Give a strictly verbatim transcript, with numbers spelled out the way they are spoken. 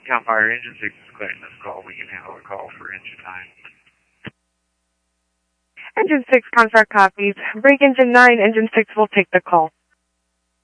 Cal Fire, Engine six is clearing this call. We can handle a call for engine time. Engine six, contract copies. Break engine nine, engine six will take the call.